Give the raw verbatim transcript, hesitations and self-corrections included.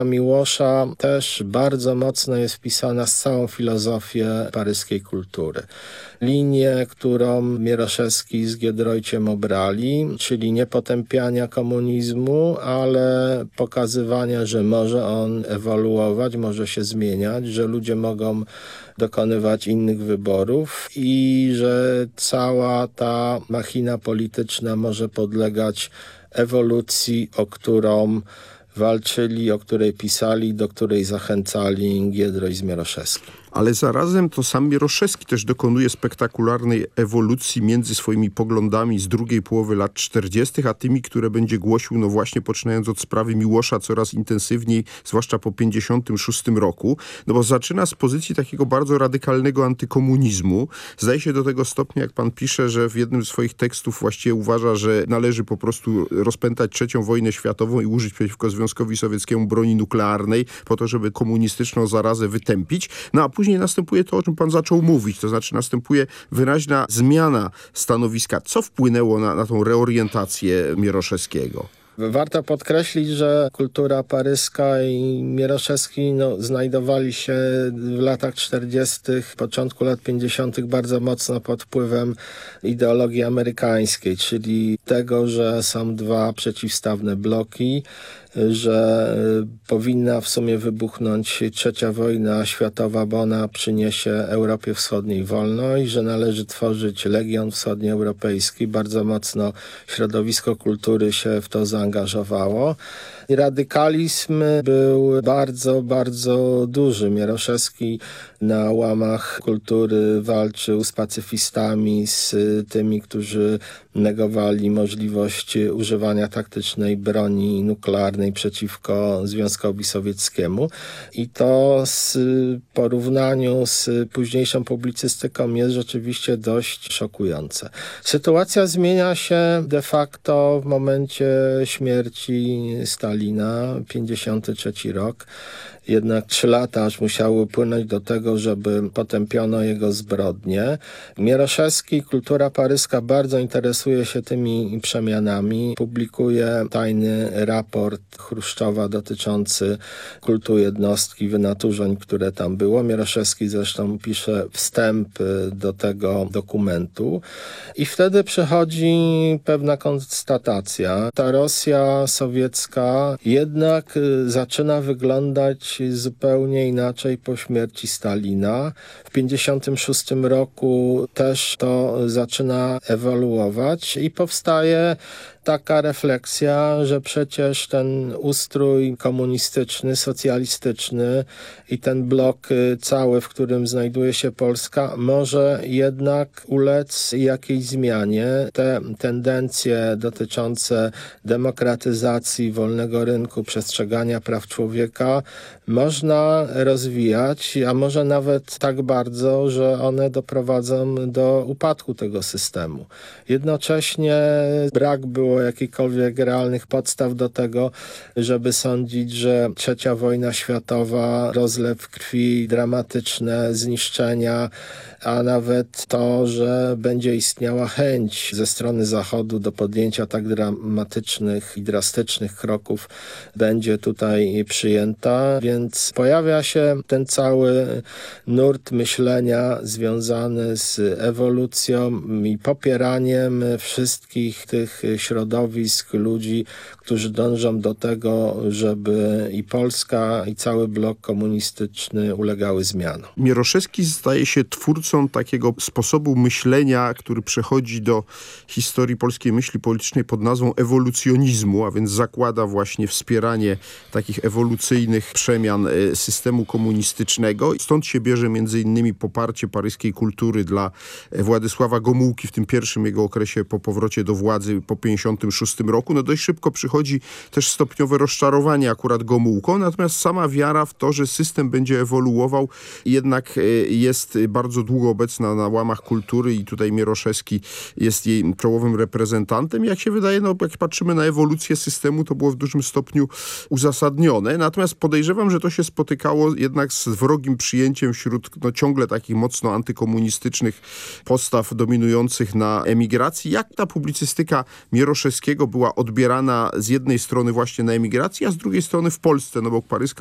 Miłosza też bardzo mocno jest wpisana z całą filozofię paryskiej kultury. Linię, którą Mieroszewski z Giedroyciem obrali, czyli nie potępiania komunizmu, ale pokazywania, że może on ewoluować, może się zmieniać, że ludzie mogą dokonywać innych wyborów i że cała ta machina polityczna może podlegać ewolucji, o którą walczyli, o której pisali, do której zachęcali Giedroyć z Mieroszewskim. Ale zarazem to sam Mieroszewski też dokonuje spektakularnej ewolucji między swoimi poglądami z drugiej połowy lat czterdziestych, a tymi, które będzie głosił, no właśnie poczynając od sprawy Miłosza coraz intensywniej, zwłaszcza po pięćdziesiątym szóstym roku, no bo zaczyna z pozycji takiego bardzo radykalnego antykomunizmu. Zdaje się do tego stopnia, jak pan pisze, że w jednym z swoich tekstów właściwie uważa, że należy po prostu rozpętać trzecią wojnę światową i użyć przeciwko Związkowi Sowieckiemu broni nuklearnej po to, żeby komunistyczną zarazę wytępić. No a później następuje to, o czym pan zaczął mówić, to znaczy następuje wyraźna zmiana stanowiska. Co wpłynęło na, na tą reorientację Mieroszewskiego? Warto podkreślić, że kultura paryska i Mieroszewski no, znajdowali się w latach czterdziestych, początku lat pięćdziesiątych bardzo mocno pod wpływem ideologii amerykańskiej, czyli tego, że są dwa przeciwstawne bloki, że powinna w sumie wybuchnąć trzecia wojna światowa, bo ona przyniesie Europie Wschodniej wolność, że należy tworzyć Legion Wschodnioeuropejski. Bardzo mocno środowisko kultury się w to zaangażowało. Radykalizm był bardzo, bardzo duży. Mieroszewski na łamach kultury walczył z pacyfistami, z tymi, którzy negowali możliwość używania taktycznej broni nuklearnej przeciwko Związkowi Sowieckiemu. I to w porównaniu z późniejszą publicystyką jest rzeczywiście dość szokujące. Sytuacja zmienia się de facto w momencie śmierci Stalina, pięćdziesiąty trzeci rok. Jednak trzy lata aż musiały płynąć do tego, żeby potępiono jego zbrodnie. Mieroszewski, kultura paryska bardzo interesuje się tymi przemianami. Publikuje tajny raport Chruszczowa dotyczący kultu jednostki, wynaturzeń, które tam było. Mieroszewski zresztą pisze wstęp do tego dokumentu. I wtedy przychodzi pewna konstatacja. Ta Rosja sowiecka jednak zaczyna wyglądać zupełnie inaczej po śmierci Stalina. W pięćdziesiątym szóstym roku też to zaczyna ewoluować i powstaje taka refleksja, że przecież ten ustrój komunistyczny, socjalistyczny i ten blok cały, w którym znajduje się Polska, może jednak ulec jakiejś zmianie. Te tendencje dotyczące demokratyzacji, wolnego rynku, przestrzegania praw człowieka można rozwijać, a może nawet tak bardzo, że one doprowadzą do upadku tego systemu. Jednocześnie brak było jakichkolwiek realnych podstaw do tego, żeby sądzić, że trzecia wojna światowa, rozlew krwi, dramatyczne zniszczenia, a nawet to, że będzie istniała chęć ze strony Zachodu do podjęcia tak dramatycznych i drastycznych kroków, będzie tutaj przyjęta, więc pojawia się ten cały nurt myślenia związany z ewolucją i popieraniem wszystkich tych środowisk, ludzi, którzy dążą do tego, żeby i Polska, i cały blok komunistyczny ulegały zmianom. Mieroszewski staje się twórcą takiego sposobu myślenia, który przechodzi do historii polskiej myśli politycznej pod nazwą ewolucjonizmu, a więc zakłada właśnie wspieranie takich ewolucyjnych przemian systemu komunistycznego. Stąd się bierze między innymi poparcie paryskiej kultury dla Władysława Gomułki w tym pierwszym jego okresie po powrocie do władzy po pięćdziesiątym szóstym roku. No dość szybko przychodzi też stopniowe rozczarowanie akurat Gomułką, natomiast sama wiara w to, że system będzie ewoluował, jednak jest bardzo długo obecna na łamach kultury i tutaj Mieroszewski jest jej czołowym reprezentantem. Jak się wydaje, no jak patrzymy na ewolucję systemu, to było w dużym stopniu uzasadnione. Natomiast podejrzewam, że to się spotykało jednak z wrogim przyjęciem wśród no, ciągle takich mocno antykomunistycznych postaw dominujących na emigracji. Jak ta publicystyka Mieroszewskiego Mieroszewskiego była odbierana z jednej strony właśnie na emigracji, a z drugiej strony w Polsce, no bo paryska